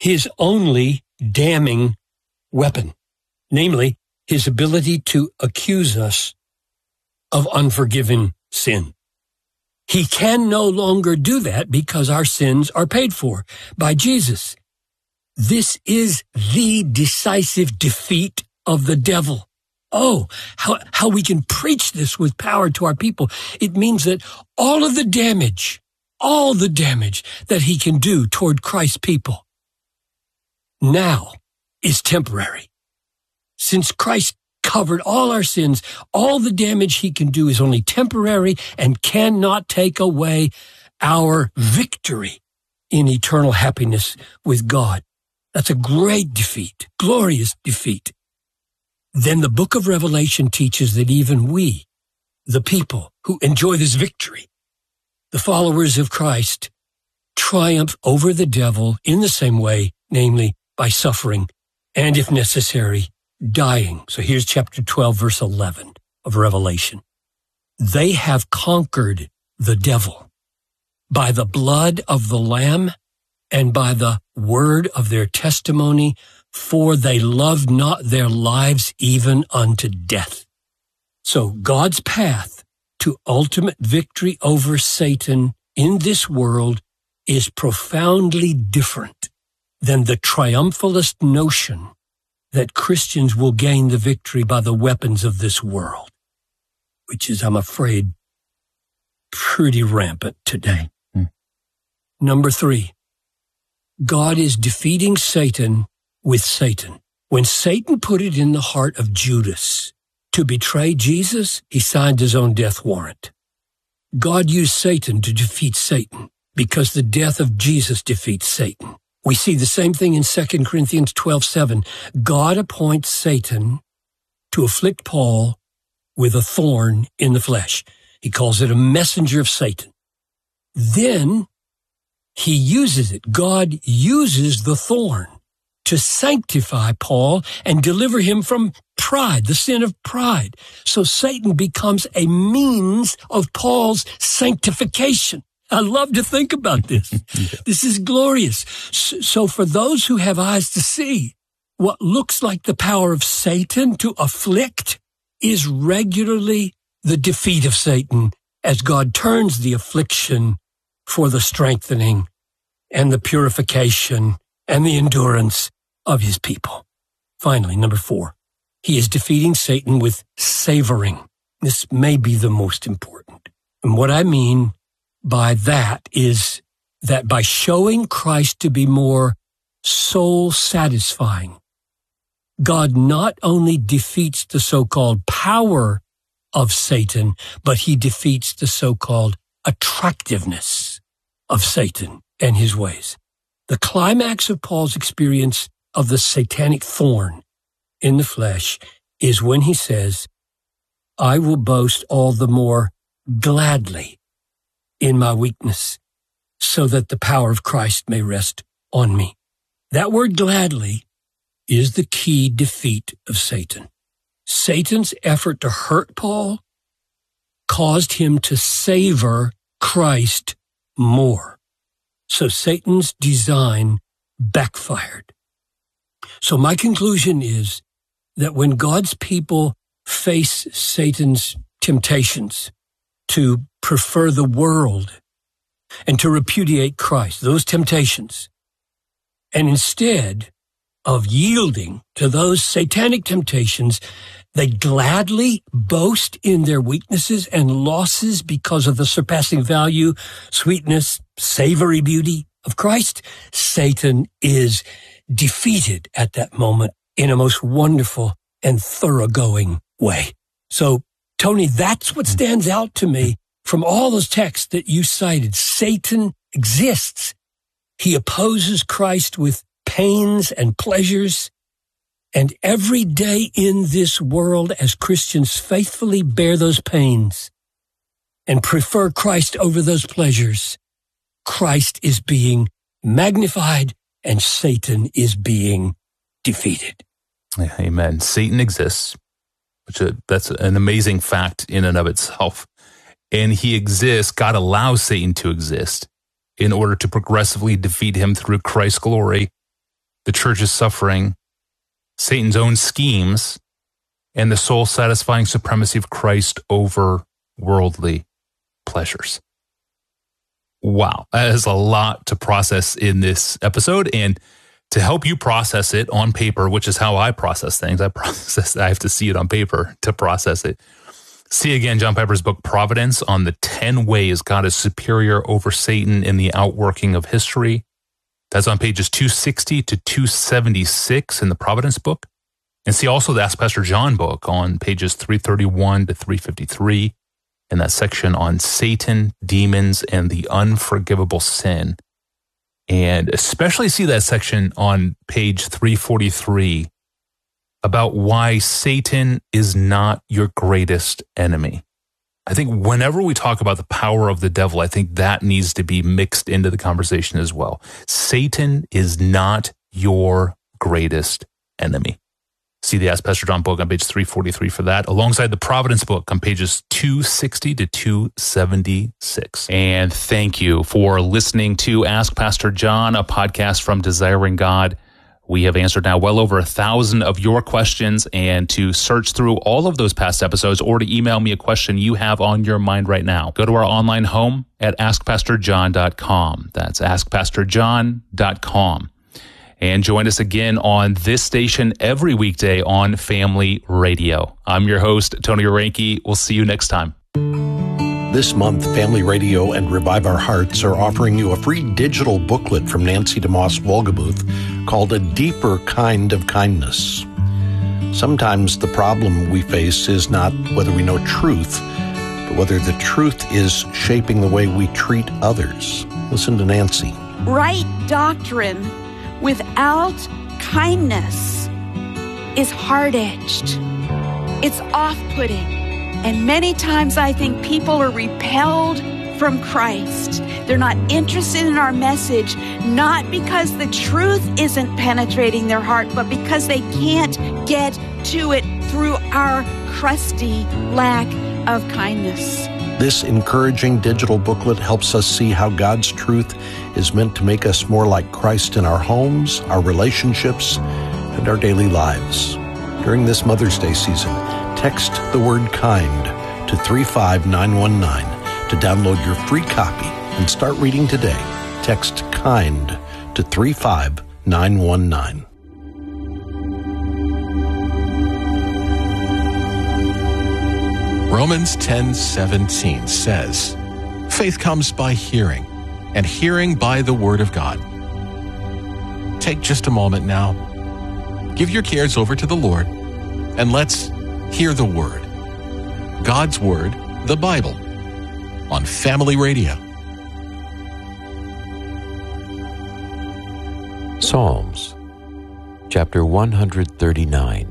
his only damning weapon, namely his ability to accuse us of unforgiven sin. He can no longer do that because our sins are paid for by Jesus. This is the decisive defeat of the devil. Oh, how we can preach this with power to our people. It means that all the damage that he can do toward Christ's people now is temporary. Since Christ covered all our sins, all the damage he can do is only temporary and cannot take away our victory in eternal happiness with God. That's a great defeat, glorious defeat. Then the book of Revelation teaches that even we, the people who enjoy this victory, the followers of Christ, triumph over the devil in the same way, namely by suffering and, if necessary, dying. So here's chapter 12, verse 11 of Revelation. They have conquered the devil by the blood of the Lamb and by the word of their testimony, for they loved not their lives even unto death. So God's path to ultimate victory over Satan in this world is profoundly different than the triumphalist notion that Christians will gain the victory by the weapons of this world, which is, I'm afraid, pretty rampant today. Number 3, God is defeating Satan with Satan. When Satan put it in the heart of Judas to betray Jesus, he signed his own death warrant. God used Satan to defeat Satan because the death of Jesus defeats Satan. We see the same thing in 2 Corinthians 12:7. God appoints Satan to afflict Paul with a thorn in the flesh. He calls it a messenger of Satan. Then he uses it. God uses the thorn to sanctify Paul and deliver him from pride, the sin of pride. So Satan becomes a means of Paul's sanctification. I love to think about this. This is glorious. So for those who have eyes to see, what looks like the power of Satan to afflict is regularly the defeat of Satan as God turns the affliction for the strengthening and the purification and the endurance of his people. Finally, number 4, he is defeating Satan with savoring. This may be the most important. And what I mean by that is that by showing Christ to be more soul-satisfying, God not only defeats the so-called power of Satan, but he defeats the so-called attractiveness of Satan and his ways. The climax of Paul's experience of the satanic thorn in the flesh is when he says, I will boast all the more gladly in my weakness, so that the power of Christ may rest on me. That word gladly is the key defeat of Satan. Satan's effort to hurt Paul caused him to savor Christ more. So Satan's design backfired. So my conclusion is that when God's people face Satan's temptations to prefer the world and to repudiate Christ, those temptations, and instead of yielding to those satanic temptations, they gladly boast in their weaknesses and losses because of the surpassing value, sweetness, savory beauty of Christ, Satan is defeated at that moment in a most wonderful and thoroughgoing way. So, Tony, that's what stands out to me from all those texts that you cited. Satan exists. He opposes Christ with pains and pleasures. And every day in this world, as Christians faithfully bear those pains and prefer Christ over those pleasures, Christ is being magnified and Satan is being defeated. Amen. Satan exists, that's an amazing fact in and of itself. And he exists, God allows Satan to exist in order to progressively defeat him through Christ's glory the church's suffering, Satan's own schemes, and the soul-satisfying supremacy of Christ over worldly pleasures. Wow, that is a lot to process in this episode, and to help you process it on paper, which is how I process things. I have to see it on paper to process it. See again John Piper's book, Providence, on the 10 ways God is superior over Satan in the outworking of history. That's on pages 260 to 276 in the Providence book. And see also the Ask Pastor John book on pages 331 to 353 in that section on Satan, demons, and the unforgivable sin. And especially see that section on page 343 about why Satan is not your greatest enemy. I think whenever we talk about the power of the devil, I think that needs to be mixed into the conversation as well. Satan is not your greatest enemy. See the Ask Pastor John book on page 343 for that, alongside the Providence book on pages 260 to 276. And thank you for listening to Ask Pastor John, a podcast from Desiring God. We have answered now well over 1,000 of your questions, and to search through all of those past episodes or to email me a question you have on your mind right now, go to our online home at askpastorjohn.com. That's askpastorjohn.com. And join us again on this station every weekday on Family Radio. I'm your host, Tony Reinke. We'll see you next time. This month, Family Radio and Revive Our Hearts are offering you a free digital booklet from Nancy DeMoss Wolgemuth called A Deeper Kind of Kindness. Sometimes the problem we face is not whether we know truth, but whether the truth is shaping the way we treat others. Listen to Nancy. Right doctrine without kindness is hard-edged. It's off-putting. And many times I think people are repelled from Christ. They're not interested in our message, not because the truth isn't penetrating their heart, but because they can't get to it through our crusty lack of kindness. This encouraging digital booklet helps us see how God's truth is meant to make us more like Christ in our homes, our relationships, and our daily lives. During this Mother's Day season, text the word kind to 35919 to download your free copy and start reading today. Text kind to 35919. Romans 10:17 says, "Faith comes by hearing, and hearing by the Word of God." Take just a moment now. Give your cares over to the Lord, and let's hear the Word. God's Word, the Bible, on Family Radio. Psalms, chapter 139.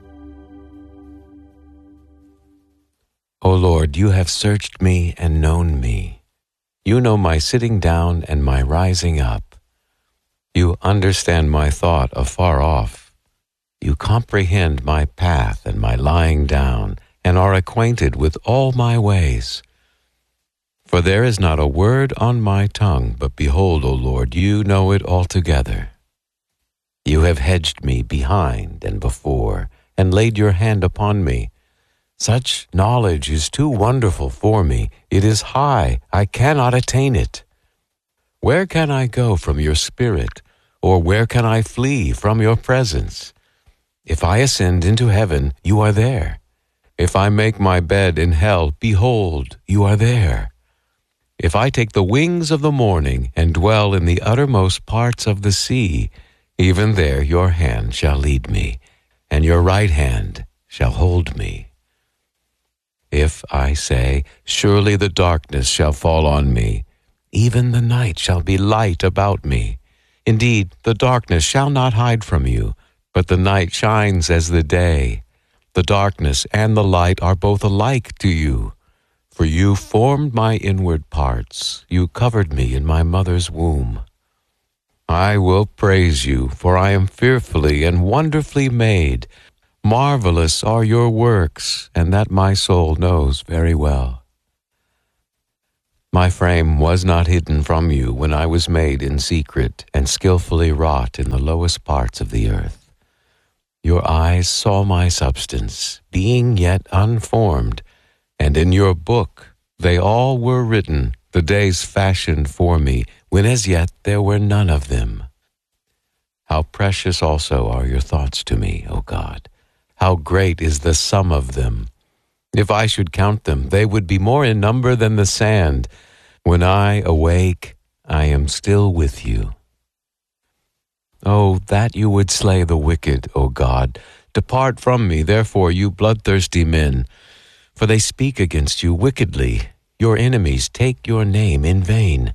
O Lord, you have searched me and known me. You know my sitting down and my rising up. You understand my thought afar off. You comprehend my path and my lying down, and are acquainted with all my ways. For there is not a word on my tongue, but behold, O Lord, you know it altogether. You have hedged me behind and before, and laid your hand upon me. Such knowledge is too wonderful for me. It is high, I cannot attain it. Where can I go from your spirit, or where can I flee from your presence? If I ascend into heaven, you are there. If I make my bed in hell, behold, you are there. If I take the wings of the morning and dwell in the uttermost parts of the sea, even there your hand shall lead me, and your right hand shall hold me. If I say, surely the darkness shall fall on me, even the night shall be light about me. Indeed, the darkness shall not hide from you, but the night shines as the day. The darkness and the light are both alike to you. For you formed my inward parts. You covered me in my mother's womb. I will praise you, for I am fearfully and wonderfully made. Marvelous are your works, and that my soul knows very well. My frame was not hidden from you when I was made in secret and skillfully wrought in the lowest parts of the earth. Your eyes saw my substance, being yet unformed, and in your book they all were written, the days fashioned for me, when as yet there were none of them. How precious also are your thoughts to me, O God! How great is the sum of them! If I should count them, they would be more in number than the sand. When I awake, I am still with you. Oh, that you would slay the wicked, O God! Depart from me, therefore, you bloodthirsty men, for they speak against you wickedly. Your enemies take your name in vain.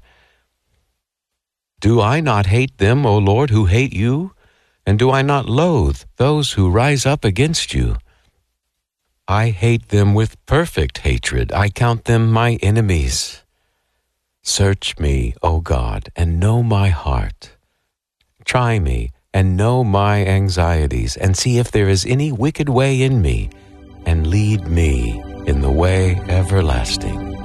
Do I not hate them, O Lord, who hate you? And do I not loathe those who rise up against you? I hate them with perfect hatred. I count them my enemies. Search me, O God, and know my heart. Try me and know my anxieties, and see if there is any wicked way in me, and lead me in the way everlasting.